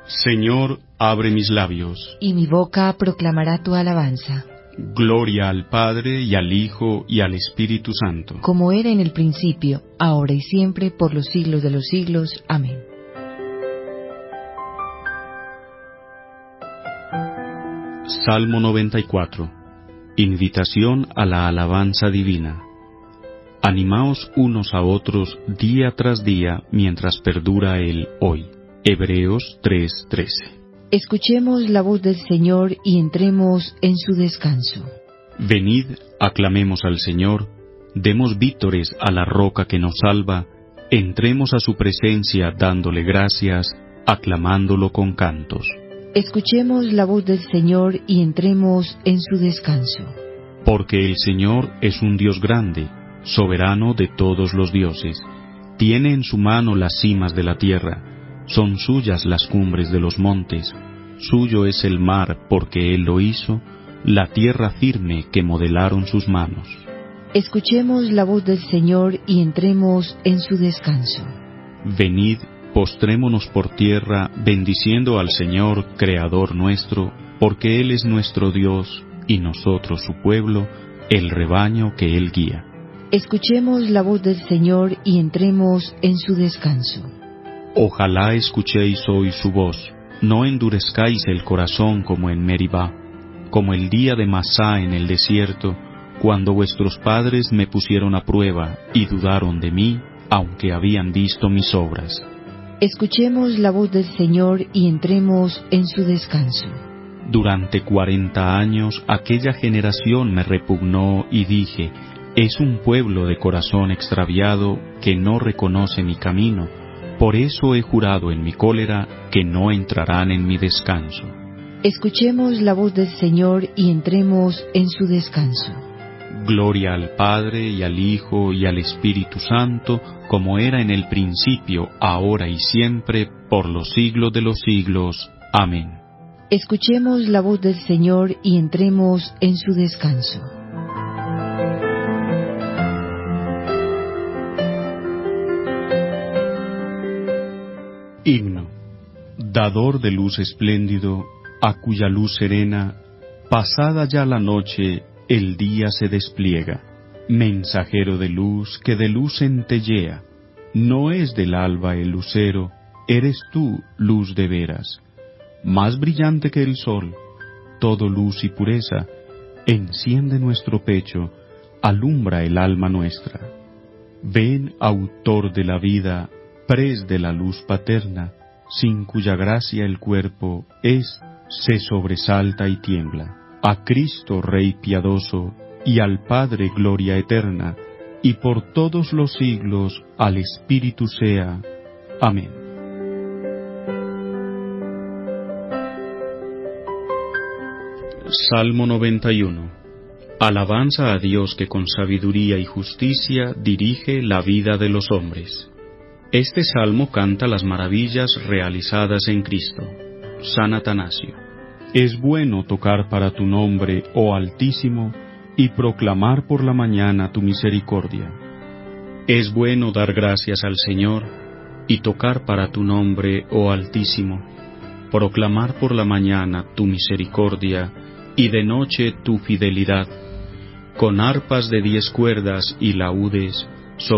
Señor, abre mis labios, y mi boca proclamará tu alabanza. Gloria al Padre, y al Hijo, y al Espíritu Santo. Como era en el principio, ahora y siempre, por los siglos de los siglos. Amén. Salmo 94. Invitación a la alabanza divina. Animaos unos a otros día tras día mientras perdura el hoy. Hebreos 3:13. Escuchemos la voz del Señor y entremos en su descanso. Venid, aclamemos al Señor, demos vítores a la roca que nos salva, entremos a su presencia dándole gracias, aclamándolo con cantos. Escuchemos la voz del Señor y entremos en su descanso. Porque el Señor es un Dios grande, soberano de todos los dioses. Tiene en su mano las cimas de la tierra, son suyas las cumbres de los montes. Suyo es el mar porque Él lo hizo, la tierra firme que modelaron sus manos. Escuchemos la voz del Señor y entremos en su descanso. Venid, postrémonos por tierra, bendiciendo al Señor, Creador nuestro, porque Él es nuestro Dios, y nosotros su pueblo, el rebaño que Él guía. Escuchemos la voz del Señor y entremos en su descanso. Ojalá escuchéis hoy su voz, no endurezcáis el corazón como en Meribá, como el día de Masá en el desierto, cuando vuestros padres me pusieron a prueba y dudaron de mí, aunque habían visto mis obras. Escuchemos la voz del Señor y entremos en su descanso. Durante 40 años aquella generación me repugnó y dije, es un pueblo de corazón extraviado que no reconoce mi camino. Por eso he jurado en mi cólera que no entrarán en mi descanso. Escuchemos la voz del Señor y entremos en su descanso. Gloria al Padre, y al Hijo, y al Espíritu Santo, como era en el principio, ahora y siempre, por los siglos de los siglos. Amén. Escuchemos la voz del Señor y entremos en su descanso. Himno. Dador de luz espléndido, a cuya luz serena, pasada ya la noche, el día se despliega. Mensajero de luz que de luz centellea, no es del alba el lucero, eres tú luz de veras. Más brillante que el sol, todo luz y pureza, enciende nuestro pecho, alumbra el alma nuestra. Ven, autor de la vida, pres de la luz paterna, sin cuya gracia el cuerpo se sobresalta y tiembla. A Cristo Rey piadoso, y al Padre gloria eterna, y por todos los siglos al Espíritu sea. Amén. Salmo 91. Alabanza a Dios que con sabiduría y justicia dirige la vida de los hombres. Este salmo canta las maravillas realizadas en Cristo. San Atanasio. Es bueno tocar para tu nombre, oh Altísimo, y proclamar por la mañana tu misericordia. Es bueno dar gracias al Señor, y tocar para tu nombre, oh Altísimo, proclamar por la mañana tu misericordia, y de noche tu fidelidad, con arpas de 10 cuerdas y laúdes,